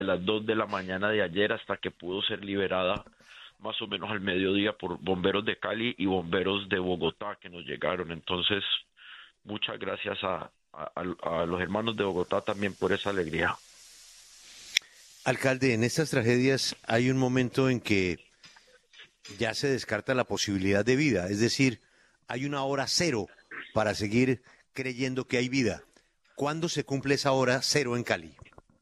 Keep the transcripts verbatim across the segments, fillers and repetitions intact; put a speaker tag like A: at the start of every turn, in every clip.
A: las dos de la mañana de ayer hasta que pudo ser liberada más o menos al mediodía por bomberos de Cali y bomberos de Bogotá que nos llegaron. Entonces, muchas gracias a, a, a los hermanos de Bogotá también por esa alegría.
B: Alcalde, en estas tragedias hay un momento en que ya se descarta la posibilidad de vida, es decir, hay una hora cero para seguir creyendo que hay vida. ¿Cuándo se cumple esa hora cero en Cali?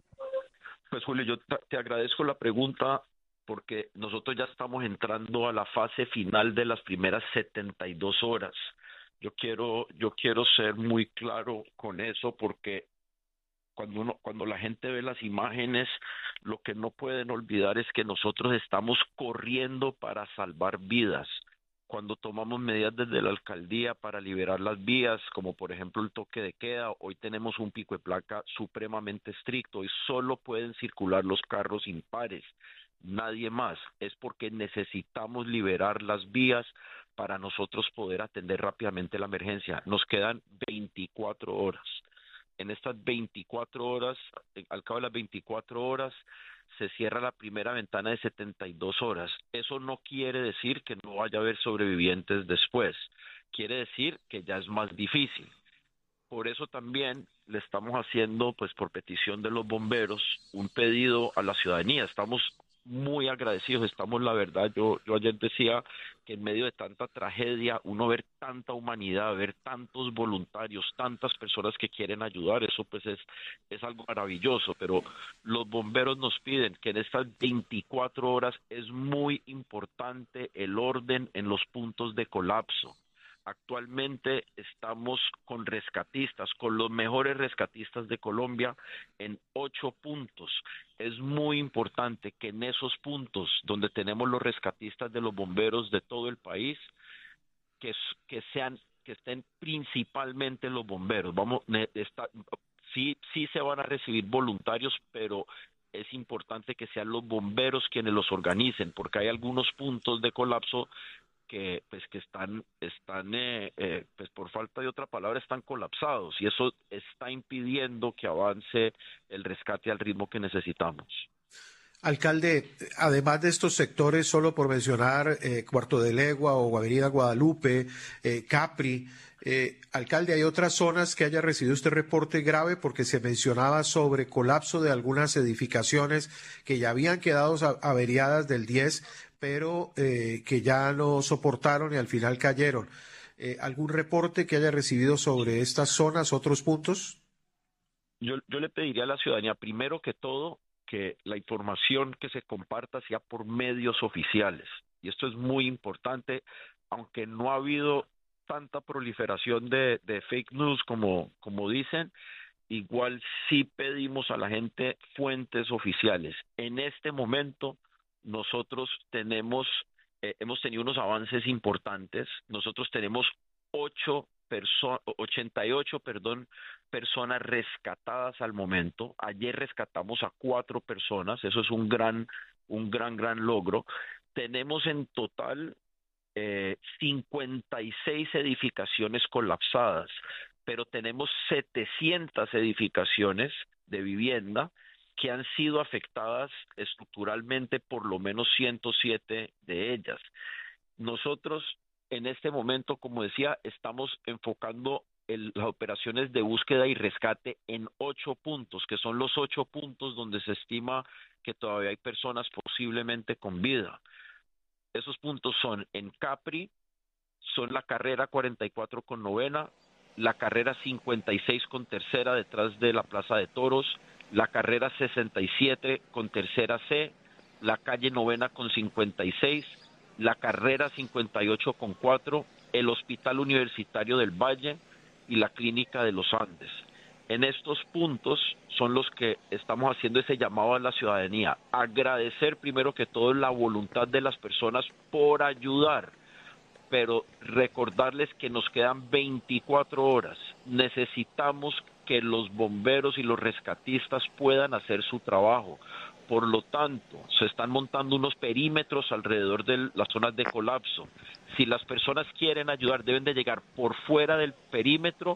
A: Pues Julio, yo te te agradezco la pregunta porque nosotros ya estamos entrando a la fase final de las primeras setenta y dos horas. Yo quiero, yo quiero ser muy claro con eso porque cuando uno, cuando la gente ve las imágenes, lo que no pueden olvidar es que nosotros estamos corriendo para salvar vidas. Cuando tomamos medidas desde la alcaldía para liberar las vías, como por ejemplo el toque de queda, hoy tenemos un pico de placa supremamente estricto y solo pueden circular los carros impares, nadie más. Es porque necesitamos liberar las vías para nosotros poder atender rápidamente la emergencia. Nos quedan veinticuatro horas. En estas veinticuatro horas, eh, al cabo de las veinticuatro horas, se cierra la primera ventana de setenta y dos horas. Eso no quiere decir que no vaya a haber sobrevivientes después. Quiere decir que ya es más difícil. Por eso también le estamos haciendo, pues por petición de los bomberos, un pedido a la ciudadanía. Estamos muy agradecidos, estamos, la verdad, yo, yo ayer decía que en medio de tanta tragedia, uno ver tanta humanidad, ver tantos voluntarios, tantas personas que quieren ayudar, eso pues es, es algo maravilloso, pero los bomberos nos piden que en estas veinticuatro horas es muy importante el orden en los puntos de colapso. Actualmente estamos con rescatistas, con los mejores rescatistas de Colombia en ocho puntos. Es muy importante que en esos puntos donde tenemos los rescatistas de los bomberos de todo el país, que, que sean, que estén principalmente los bomberos. Vamos, está, sí, sí se van a recibir voluntarios, pero es importante que sean los bomberos quienes los organicen, porque hay algunos puntos de colapso que pues que están están eh, eh, pues por falta de otra palabra están colapsados y eso está impidiendo que avance el rescate al ritmo que necesitamos.
C: Alcalde, además de estos sectores, solo por mencionar eh, Cuarto de Legua o Avenida Guadalupe, eh, Capri, eh, alcalde, ¿hay otras zonas que haya recibido este reporte grave? Porque se mencionaba sobre colapso de algunas edificaciones que ya habían quedado averiadas del diez, pero eh, que ya no soportaron y al final cayeron. Eh, ¿Algún reporte que haya recibido sobre estas zonas, otros puntos?
A: Yo, yo le pediría a la ciudadanía, primero que todo, que la información que se comparta sea por medios oficiales. Y esto es muy importante, aunque no ha habido tanta proliferación de, de fake news como, como dicen, igual sí pedimos a la gente fuentes oficiales. En este momento nosotros tenemos, eh, hemos tenido unos avances importantes. Nosotros tenemos ocho perso- ochenta y ocho, perdón, personas rescatadas al momento. Ayer rescatamos a cuatro personas. Eso es un gran, un gran, gran logro. Tenemos en total eh, cincuenta y seis edificaciones colapsadas, pero tenemos setecientas edificaciones de vivienda que han sido afectadas estructuralmente, por lo menos ciento siete de ellas. Nosotros en este momento, como decía, estamos enfocando el, las operaciones de búsqueda y rescate en ocho puntos, que son los ocho puntos donde se estima que todavía hay personas posiblemente con vida. Esos puntos son en Capri, son la carrera cuarenta y cuatro con novena, la carrera cincuenta y seis con tercera detrás de la Plaza de Toros, la carrera sesenta y siete con tercera C, la calle novena con cincuenta y seis, la carrera cincuenta y ocho con cuatro, el Hospital Universitario del Valle y la Clínica de los Andes. En estos puntos son los que estamos haciendo ese llamado a la ciudadanía. Agradecer primero que todo la voluntad de las personas por ayudar, pero recordarles que nos quedan veinticuatro horas. Necesitamos que los bomberos y los rescatistas puedan hacer su trabajo. Por lo tanto, se están montando unos perímetros alrededor de las zonas de colapso. Si las personas quieren ayudar, deben de llegar por fuera del perímetro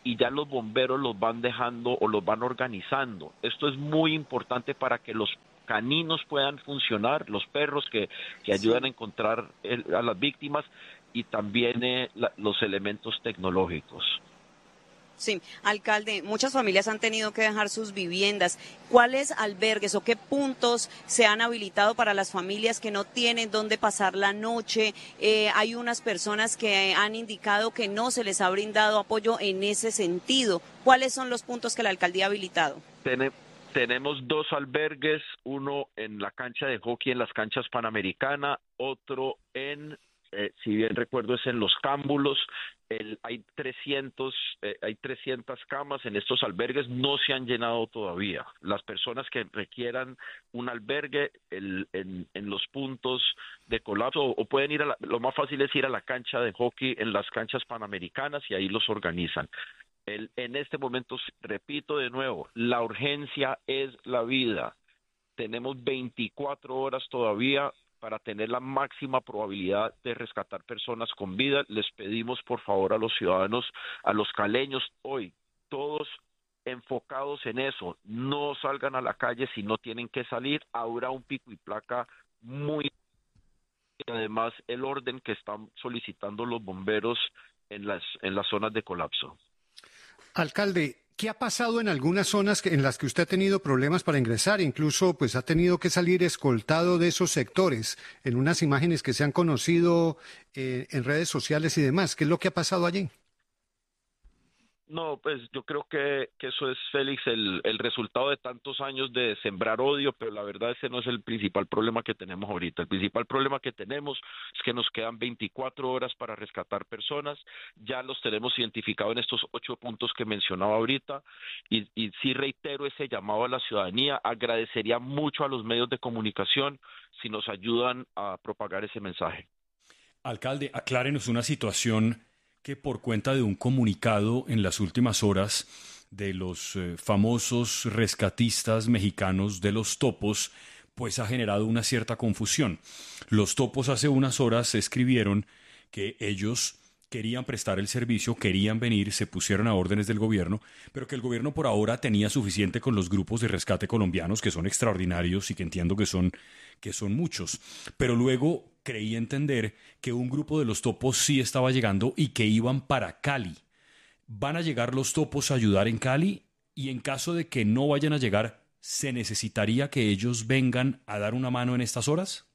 A: y ya los bomberos los van dejando o los van organizando. Esto es muy importante para que los caninos puedan funcionar, los perros que, que ayudan
D: Sí.
A: a encontrar el, a las víctimas, y también eh, la, los elementos tecnológicos.
D: Sí, alcalde, muchas familias han tenido que dejar sus viviendas. ¿Cuáles albergues o qué puntos se han habilitado para las familias que no tienen dónde pasar la noche? Eh, hay unas personas que han indicado que no se les ha brindado apoyo en ese sentido. ¿Cuáles son los puntos que la alcaldía ha habilitado?
A: Tene- tenemos dos albergues, uno en la cancha de hockey en las canchas Panamericana, otro en, eh, si bien recuerdo, es en Los Cámbulos. El, hay trescientos, eh, hay trescientas camas en estos albergues, no se han llenado todavía. Las personas que requieran un albergue el, en, en los puntos de colapso, o, o pueden ir a la, lo más fácil es ir a la cancha de hockey en las canchas Panamericanas y ahí los organizan. El, en este momento, repito de nuevo, la urgencia es la vida. Tenemos veinticuatro horas todavía para tener la máxima probabilidad de rescatar personas con vida. Les pedimos por favor a los ciudadanos, a los caleños, hoy, todos enfocados en eso. No salgan a la calle si no tienen que salir. Habrá un pico y placa muy... Y además el orden que están solicitando los bomberos en las, en las zonas de colapso.
E: Alcalde, ¿qué ha pasado en algunas zonas que, en las que usted ha tenido problemas para ingresar? Incluso, pues, ha tenido que salir escoltado de esos sectores en unas imágenes que se han conocido eh, en redes sociales y demás. ¿Qué es lo que ha pasado allí?
A: No, pues yo creo que, que eso es, Félix, el, el resultado de tantos años de sembrar odio, pero la verdad ese no es el principal problema que tenemos ahorita. El principal problema que tenemos es que nos quedan veinticuatro horas para rescatar personas, ya los tenemos identificados en estos ocho puntos que mencionaba ahorita, y, y sí reitero ese llamado a la ciudadanía. Agradecería mucho a los medios de comunicación si nos ayudan a propagar ese mensaje.
F: Alcalde, aclárenos una situación que por cuenta de un comunicado en las últimas horas de los eh, famosos rescatistas mexicanos de los Topos, pues ha generado una cierta confusión. Los Topos hace unas horas escribieron que ellos querían prestar el servicio, querían venir, se pusieron a órdenes del gobierno, pero que el gobierno por ahora tenía suficiente con los grupos de rescate colombianos, que son extraordinarios y que entiendo que son, que son muchos. Pero luego creí entender que un grupo de los Topos sí estaba llegando y que iban para Cali. ¿Van a llegar los Topos a ayudar en Cali? Y en caso de que no vayan a llegar, ¿se necesitaría que ellos vengan a dar una mano en estas horas?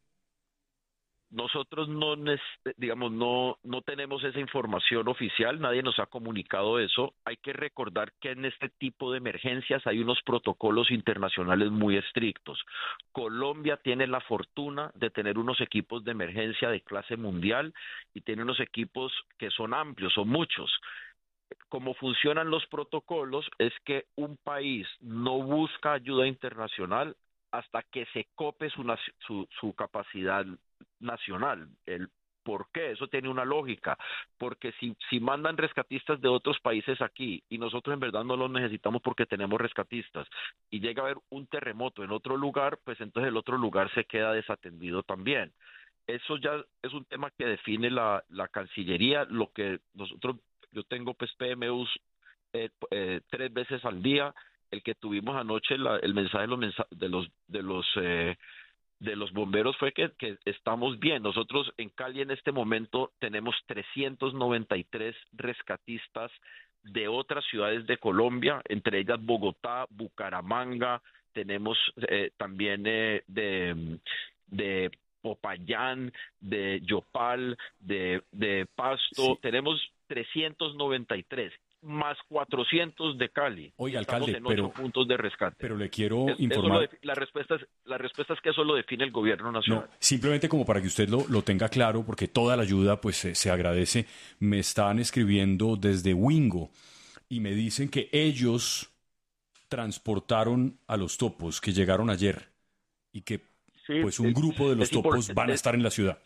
A: Nosotros no, digamos, no, no tenemos esa información oficial, nadie nos ha comunicado eso. Hay que recordar que en este tipo de emergencias hay unos protocolos internacionales muy estrictos. Colombia tiene la fortuna de tener unos equipos de emergencia de clase mundial y tiene unos equipos que son amplios, son muchos. Cómo funcionan los protocolos es que un país no busca ayuda internacional hasta que se cope su, su, su capacidad nacional. El ¿Por qué? Eso tiene una lógica, porque si, si mandan rescatistas de otros países aquí y nosotros en verdad no los necesitamos porque tenemos rescatistas y llega a haber un terremoto en otro lugar, pues entonces el otro lugar se queda desatendido también. Eso ya es un tema que define la, la Cancillería. Lo que nosotros, yo tengo pues P M Us eh, eh, tres veces al día. El que tuvimos anoche, la, el mensaje de los mensa de los de los eh, de los bomberos fue que, que estamos bien. Nosotros en Cali en este momento tenemos trescientos noventa y tres rescatistas de otras ciudades de Colombia, entre ellas Bogotá, Bucaramanga, tenemos eh, también eh, de, de Popayán, de Yopal, de, de Pasto,
F: Sí.
A: Tenemos trescientos noventa y tres más cuatrocientos de Cali.
F: Oiga,
A: Estamos
F: alcalde,
A: en ocho
F: pero,
A: puntos de rescate.
F: pero le quiero
A: Es- eso
F: informar...
A: lo, la, respuesta es, la respuesta es que eso lo define el gobierno nacional.
F: No, simplemente como para que usted lo, lo tenga claro, porque toda la ayuda pues se, se agradece. Me están escribiendo desde Wingo y me dicen que ellos transportaron a los Topos que llegaron ayer y que
A: Sí,
F: pues un
A: es-
F: grupo de los
A: es impor-
F: Topos van a
A: es-
F: estar en la ciudad.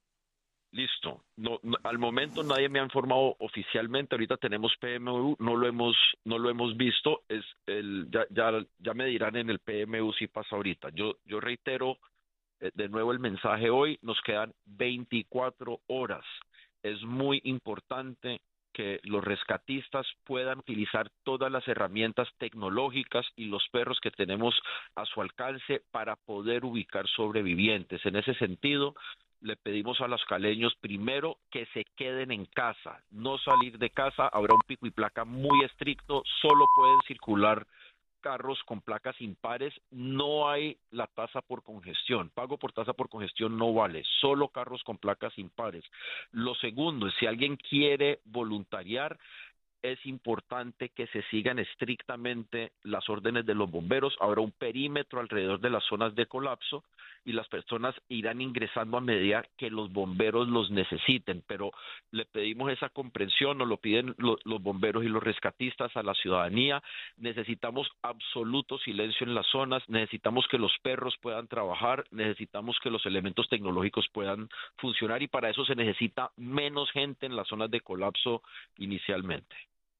A: Listo. No, no, al momento nadie me ha informado oficialmente. Ahorita tenemos P M U, no lo hemos, no lo hemos visto. Es el, ya, ya, ya me dirán en el P M U si pasa ahorita. Yo, yo reitero eh, de nuevo el mensaje hoy. Nos quedan veinticuatro horas. Es muy importante que los rescatistas puedan utilizar todas las herramientas tecnológicas y los perros que tenemos a su alcance para poder ubicar sobrevivientes. En ese sentido, le pedimos a los caleños primero que se queden en casa, no salir de casa. Habrá un pico y placa muy estricto, solo pueden circular carros con placas impares, no hay la tasa por congestión, pago por tasa por congestión no vale, solo carros con placas impares. Lo segundo es, si alguien quiere voluntariar, es importante que se sigan estrictamente las órdenes de los bomberos. Habrá un perímetro alrededor de las zonas de colapso y las personas irán ingresando a medida que los bomberos los necesiten, pero le pedimos esa comprensión, nos lo piden lo, los bomberos y los rescatistas a la ciudadanía. Necesitamos absoluto silencio en las zonas, necesitamos que los perros puedan trabajar, necesitamos que los elementos tecnológicos puedan funcionar, y para eso se necesita menos gente en las zonas de colapso inicialmente.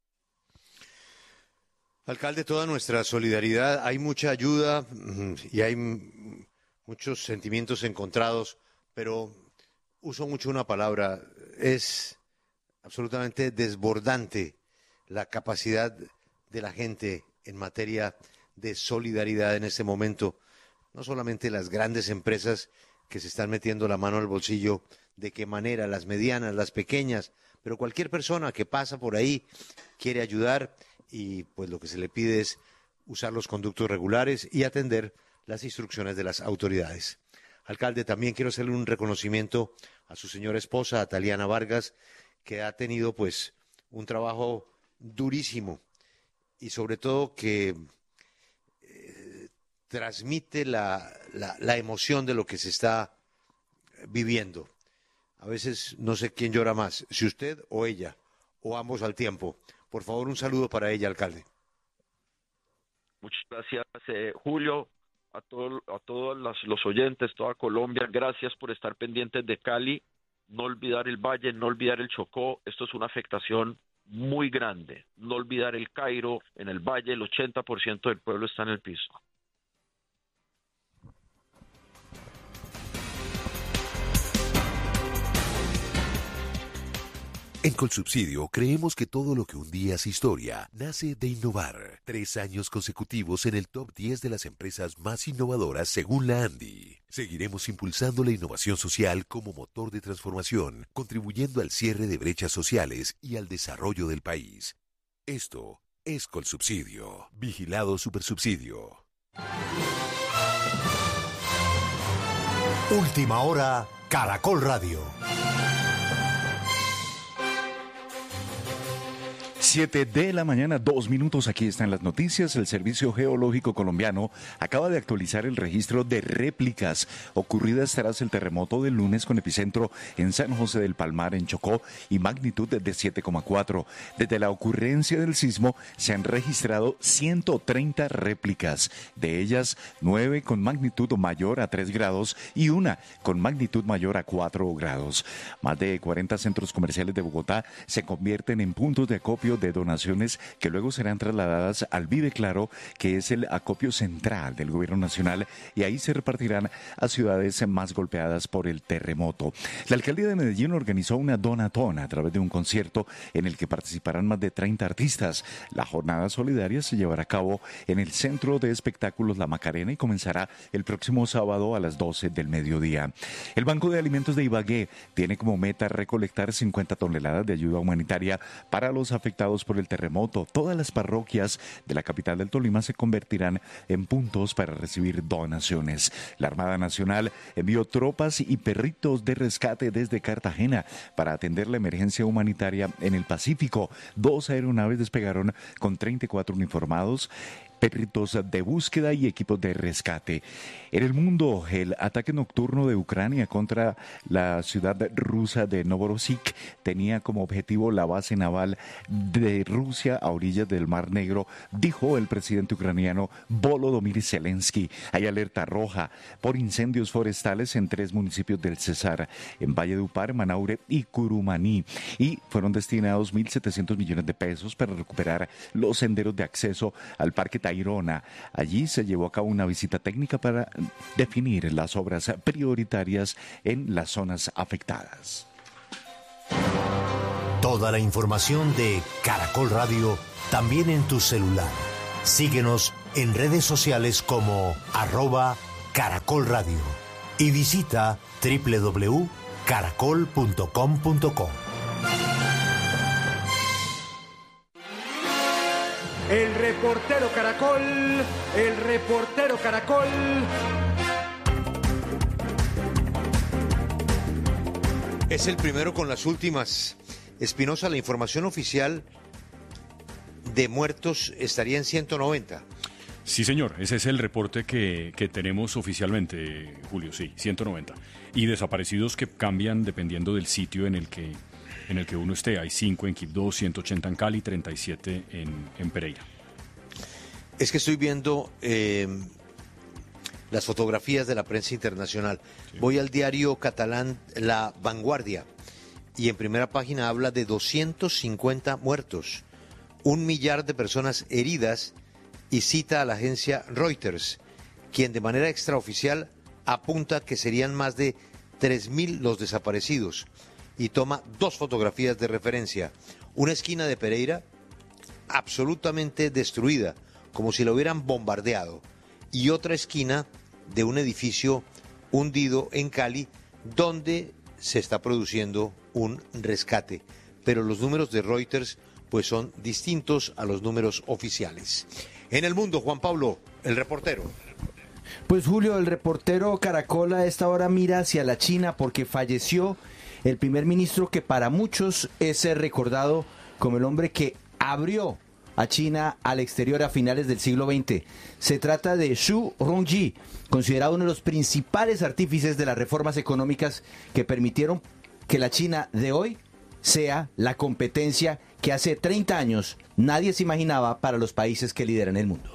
B: Alcalde, toda nuestra solidaridad. Hay mucha ayuda y hay muchos sentimientos encontrados, pero uso mucho una palabra, es absolutamente desbordante la capacidad de la gente en materia de solidaridad en este momento. No solamente las grandes empresas que se están metiendo la mano al bolsillo, de qué manera, las medianas, las pequeñas, pero cualquier persona que pasa por ahí quiere ayudar, y pues lo que se le pide es usar los conductos regulares y atender las instrucciones de las autoridades. Alcalde, también quiero hacerle un reconocimiento a su señora esposa, a Taliana Vargas, que ha tenido pues un trabajo durísimo y sobre todo que eh, transmite la, la, la emoción de lo que se está viviendo. A veces no sé quién llora más, si usted o ella, o ambos al tiempo. Por favor, un saludo para ella, alcalde.
A: Muchas gracias, eh, Julio, a, todo, a todos los, los oyentes, toda Colombia. Gracias por estar pendientes de Cali. No olvidar el Valle, no olvidar el Chocó. Esto es una afectación muy grande. No olvidar el Cairo, en el Valle, el ochenta por ciento del pueblo está en el piso.
G: En Colsubsidio creemos que todo lo que un día es historia nace de innovar. Tres años consecutivos en el top diez de las empresas más innovadoras según la ANDI. Seguiremos impulsando la innovación social como motor de transformación, contribuyendo al cierre de brechas sociales y al desarrollo del país. Esto es Colsubsidio. Vigilado Supersubsidio.
H: Última hora, Caracol Radio.
I: Siete de la mañana, dos minutos. Aquí están las noticias. El Servicio Geológico Colombiano acaba de actualizar el registro de réplicas ocurridas tras el terremoto del lunes con epicentro en San José del Palmar, en Chocó, y magnitud de siete coma cuatro. Desde la ocurrencia del sismo se han registrado ciento treinta réplicas, de ellas nueve con magnitud mayor a tres grados y una con magnitud mayor a cuatro grados. Más de cuarenta centros comerciales de Bogotá se convierten en puntos de acopio de donaciones que luego serán trasladadas al Vive Claro, que es el acopio central del gobierno nacional, y ahí se repartirán a ciudades más golpeadas por el terremoto. La alcaldía de Medellín organizó una donatona a través de un concierto en el que participarán más de treinta artistas. La jornada solidaria se llevará a cabo en el Centro de Espectáculos La Macarena y comenzará el próximo sábado a las doce del mediodía. El Banco de Alimentos de Ibagué tiene como meta recolectar cincuenta toneladas de ayuda humanitaria para los afectados por el terremoto. Todas las parroquias de la capital del Tolima se convertirán en puntos para recibir donaciones. La Armada Nacional envió tropas y perritos de rescate desde Cartagena para atender la emergencia humanitaria en el Pacífico. Dos aeronaves despegaron con treinta y cuatro uniformados, perritos de búsqueda y equipos de rescate. En el mundo, el ataque nocturno de Ucrania contra la ciudad rusa de Novorossiysk tenía como objetivo la base naval de Rusia a orillas del Mar Negro, dijo el presidente ucraniano Volodymyr Zelensky. Hay alerta roja por incendios forestales en tres municipios del Cesar, en Valledupar, Manaure y Curumaní, y fueron destinados mil setecientos millones de pesos para recuperar los senderos de acceso al Parque Tayrona. Allí se llevó a cabo una visita técnica para definir las obras prioritarias en las zonas afectadas.
H: Toda la información de Caracol Radio también en tu celular. Síguenos en redes sociales como arroba Caracol Radio y visita doble u doble u doble u punto caracol punto com punto co.
J: El reportero Caracol, el reportero Caracol.
B: Es el primero con las últimas. Espinosa, la información oficial de muertos estaría en ciento noventa.
F: Sí, señor, ese es el reporte que, que tenemos oficialmente, Julio, sí, ciento noventa. Y desaparecidos que cambian dependiendo del sitio en el que, en el que uno esté. Hay cinco en Quibdó, ciento ochenta en Cali, treinta y siete en, en Pereira.
B: Es que estoy viendo eh, las fotografías de la prensa internacional. Sí. Voy al diario catalán La Vanguardia y en primera página habla de doscientos cincuenta muertos, un millar de personas heridas y cita a la agencia Reuters, quien de manera extraoficial apunta que serían más de tres mil los desaparecidos y toma dos fotografías de referencia. Una esquina de Pereira absolutamente destruida, como si la hubieran bombardeado, y otra esquina de un edificio hundido en Cali, donde se está produciendo un rescate. Pero los números de Reuters pues son distintos a los números oficiales. En el mundo, Juan Pablo, el reportero.
K: Pues Julio, el reportero Caracol a esta hora mira hacia la China porque falleció el primer ministro que para muchos es recordado como el hombre que abrió a China al exterior a finales del siglo veinte. Se trata de Xu Rongji, considerado uno de los principales artífices de las reformas económicas que permitieron que la China de hoy sea la competencia que hace treinta años nadie se imaginaba para los países que lideran el mundo.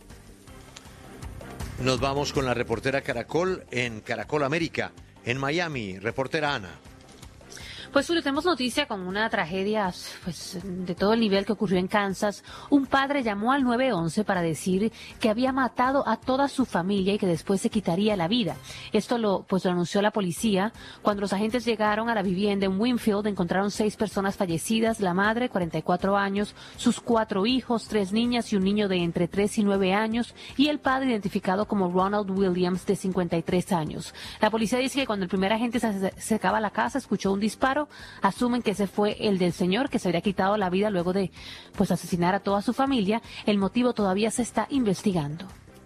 B: Nos vamos con la reportera Caracol en Caracol América, en Miami. Reportera Ana.
L: Pues Julio, tenemos noticia con una tragedia pues, de todo el nivel que ocurrió en Kansas. Un padre llamó al nueve once para decir que había matado a toda su familia y que después se quitaría la vida. Esto lo, pues, lo anunció la policía. Cuando los agentes llegaron a la vivienda en Winfield, encontraron seis personas fallecidas, la madre, cuarenta y cuatro años, sus cuatro hijos, tres niñas y un niño de entre tres y nueve años, y el padre identificado como Ronald Williams, de cincuenta y tres años. La policía dice que cuando el primer agente se acercaba a la casa, escuchó un disparo. Asumen que ese fue el del señor que se habría quitado la vida luego de pues asesinar a toda su familia. El motivo todavía se está investigando.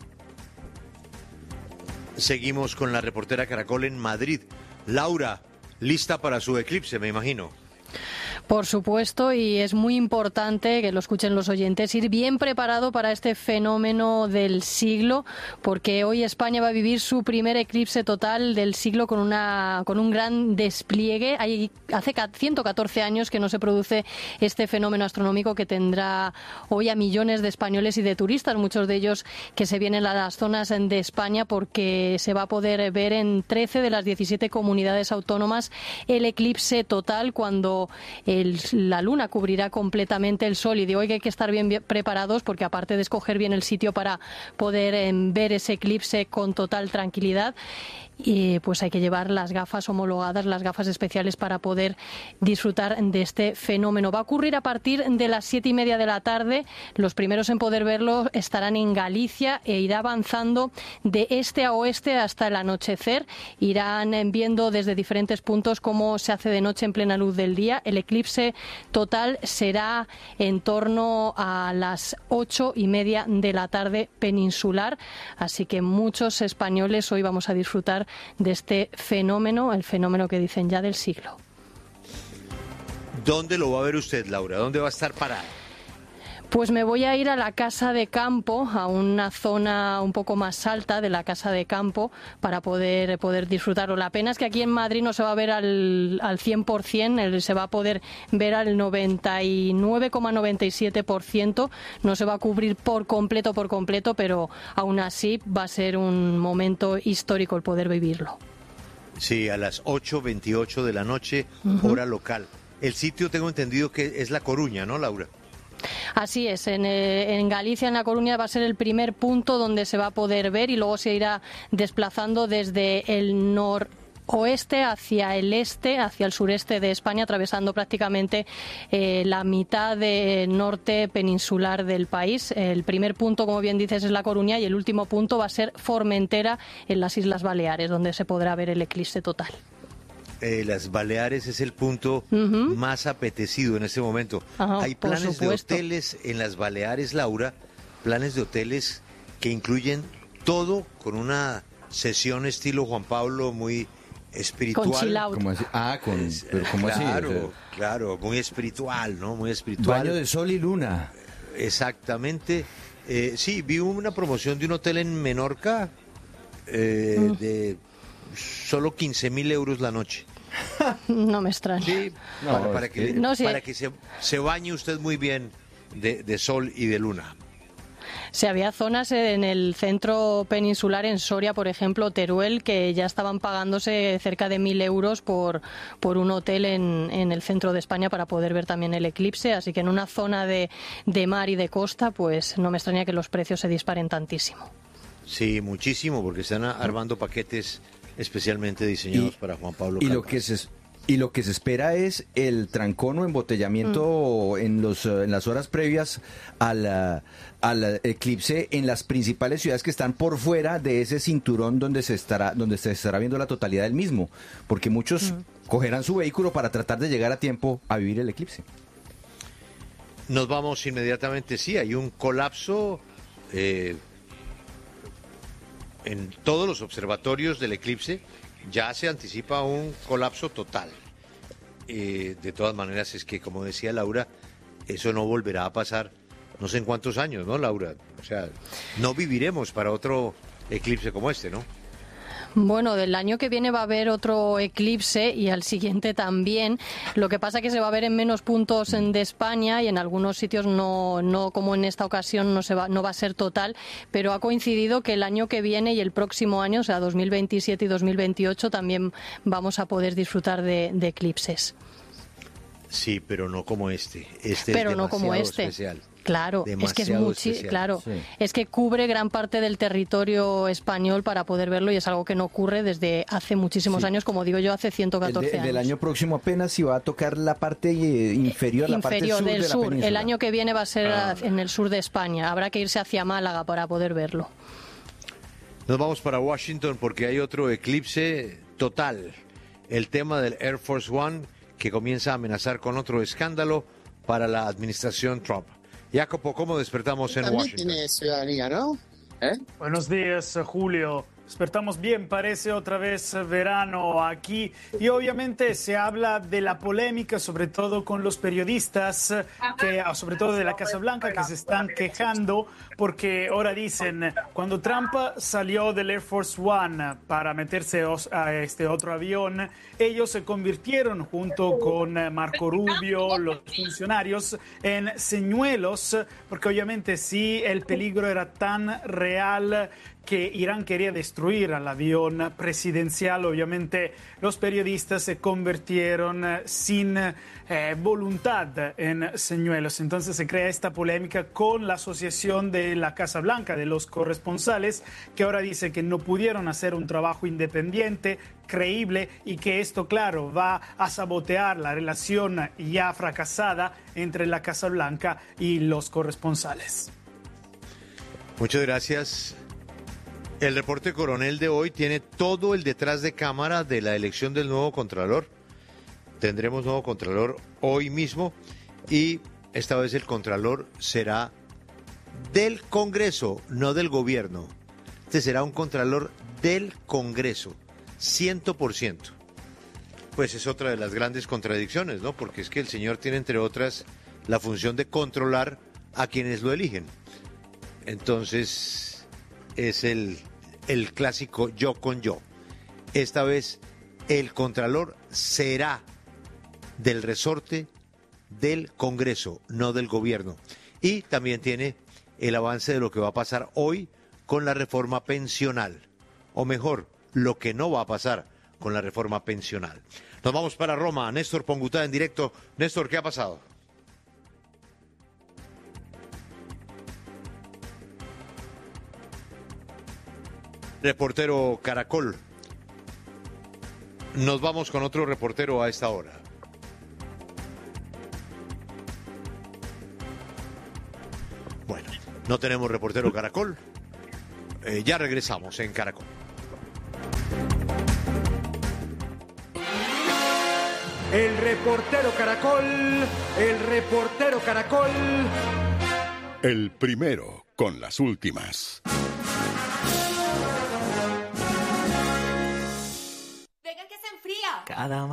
B: Seguimos con la reportera Caracol en Madrid. Laura, lista para su eclipse, me imagino.
M: Por supuesto, y es muy importante que lo escuchen los oyentes, ir bien preparado para este fenómeno del siglo, porque hoy España va a vivir su primer eclipse total del siglo con una con un gran despliegue. Hay, hace ciento catorce años que no se produce este fenómeno astronómico que tendrá hoy a millones de españoles y de turistas, muchos de ellos que se vienen a las zonas de España porque se va a poder ver en trece de las diecisiete comunidades autónomas el eclipse total cuando El, la luna cubrirá completamente el sol, y de hoy hay que estar bien, bien preparados porque aparte de escoger bien el sitio para poder eh, ver ese eclipse con total tranquilidad, y pues hay que llevar las gafas homologadas, las gafas especiales para poder disfrutar de este fenómeno. Va a ocurrir a partir de las siete y media de la tarde. Los primeros en poder verlo estarán en Galicia e irá avanzando de este a oeste hasta el anochecer. Irán viendo desde diferentes puntos cómo se hace de noche en plena luz del día. El eclipse total será en torno a las ocho y media de la tarde peninsular. Así que muchos españoles hoy vamos a disfrutar de este fenómeno, el fenómeno que dicen ya del siglo.
B: ¿Dónde lo va a ver usted, Laura? ¿Dónde va a estar parada?
M: Pues me voy a ir a la Casa de Campo, a una zona un poco más alta de la Casa de Campo, para poder, poder disfrutarlo. La pena es que aquí en Madrid no se va a ver al, al cien por ciento, se va a poder ver al noventa y nueve coma noventa y siete por ciento. No se va a cubrir por completo, por completo, pero aún así va a ser un momento histórico el poder vivirlo.
B: Sí, a las ocho veintiocho de la noche, uh-huh. hora local. El sitio, tengo entendido que es La Coruña, ¿no, Laura?
M: Así es, en, eh, en Galicia, en La Coruña, va a ser el primer punto donde se va a poder ver, y luego se irá desplazando desde el nor oeste hacia el este, hacia el sureste de España, atravesando prácticamente eh, la mitad de norte peninsular del país. El primer punto, como bien dices, es La Coruña y el último punto va a ser Formentera, en las Islas Baleares, donde se podrá ver el eclipse total.
B: Eh, las Baleares es el punto uh-huh. más apetecido en este momento. Ajá, hay planes de hoteles en las Baleares, Laura, planes de hoteles que incluyen todo con una sesión estilo Juan Pablo muy espiritual.
M: Con chill out.
K: ¿Cómo así? Ah, con, pero ¿cómo
B: claro,
K: así?
B: O sea, claro, muy espiritual, ¿no? Muy espiritual.
K: Baño de sol y luna.
B: Exactamente. Eh, sí, vi una promoción de un hotel en Menorca eh, mm. de solo quince mil euros la noche.
M: No me extraña.
B: Sí, no, para, para que,
M: no, sí.
B: para que se, se bañe usted muy bien de, de sol y de luna.
M: Sí, había zonas en el centro peninsular, en Soria, por ejemplo, Teruel, que ya estaban pagándose cerca de mil euros por, por un hotel en, en el centro de España para poder ver también el eclipse. Así que en una zona de, de mar y de costa, pues no me extraña que los precios se disparen tantísimo.
B: Sí, muchísimo, porque están armando paquetes especialmente diseñados
K: y,
B: para Juan Pablo
K: y
B: Calmas.
K: lo que se Y lo que se espera es el trancón o embotellamiento mm. en los en las horas previas al, al eclipse en las principales ciudades que están por fuera de ese cinturón donde se estará donde se estará viendo la totalidad del mismo, porque muchos mm. cogerán su vehículo para tratar de llegar a tiempo a vivir el eclipse.
B: Nos vamos inmediatamente, sí, hay un colapso eh, en todos los observatorios del eclipse. Ya se anticipa un colapso total. Eh, de todas maneras, es que, como decía Laura, eso no volverá a pasar no sé en cuántos años, ¿no, Laura? O sea, no viviremos para otro eclipse como este, ¿no?
M: Bueno, del año que viene va a haber otro eclipse y al siguiente también. Lo que pasa es que se va a ver en menos puntos en, de España y en algunos sitios no, no como en esta ocasión no se va, no va a ser total, pero ha coincidido que el año que viene y el próximo año, o sea, dos mil veintisiete y dos mil veintiocho, también vamos a poder disfrutar de, de eclipses.
B: Sí, pero no como este. Este
M: pero
B: es
M: no como este.
B: Especial.
M: Claro,
B: demasiado
M: es que es mucho, claro, sí. es que cubre gran parte del territorio español para poder verlo y es algo que no ocurre desde hace muchísimos sí. años, como digo yo, hace ciento catorce
K: el de,
M: años.
K: Del año próximo apenas si va a tocar la parte inferior, la parte
M: inferior
K: sur
M: del
K: de
M: sur.
K: La península.
M: El año que viene va a ser
B: ah.
M: en el sur de España. Habrá que irse hacia Málaga para poder verlo.
B: Nos vamos para Washington porque hay otro eclipse total. El tema del Air Force One que comienza a amenazar con otro escándalo para la administración Trump. Jacopo, ¿cómo despertamos en
N: También
B: Washington?
N: Tiene ciudadanía, ¿no? ¿Eh?
O: Buenos días, Julio. Despertamos bien, parece otra vez verano aquí y obviamente se habla de la polémica, sobre todo con los periodistas, que, sobre todo de la Casa Blanca, que se están quejando porque ahora dicen, cuando Trump salió del Air Force One para meterse a este otro avión, ellos se convirtieron junto con Marco Rubio, los funcionarios, en señuelos, porque obviamente si el peligro era tan real que Irán quería destruir al avión presidencial, obviamente los periodistas se convirtieron sin eh, voluntad en señuelos. Entonces se crea esta polémica con la Asociación de la Casa Blanca, de los corresponsales, que ahora dice que no pudieron hacer un trabajo independiente, creíble, y que esto, claro, va a sabotear la relación ya fracasada entre la Casa Blanca y los corresponsales.
B: Muchas gracias. El reporte coronel de hoy tiene todo el detrás de cámara de la elección del nuevo Contralor. Tendremos nuevo Contralor hoy mismo y esta vez el Contralor será del Congreso, no del gobierno. Este será un Contralor del Congreso, cien por ciento. Pues es otra de las grandes contradicciones, ¿no? Porque es que el señor tiene, entre otras, la función de controlar a quienes lo eligen. Entonces es el, el clásico yo con yo. Esta vez el Contralor será del resorte del Congreso, no del gobierno. Y también tiene el avance de lo que va a pasar hoy con la reforma pensional. O mejor, lo que no va a pasar con la reforma pensional. Nos vamos para Roma. Néstor Pongutá en directo. Néstor, ¿qué ha pasado? Reportero Caracol. nos vamos con otro reportero a esta hora. Bueno, no tenemos reportero Caracol. Eh, ya regresamos en Caracol.
J: El reportero Caracol, el reportero Caracol.
P: El primero con las últimas.
Q: Venga que se enfría.
R: Cada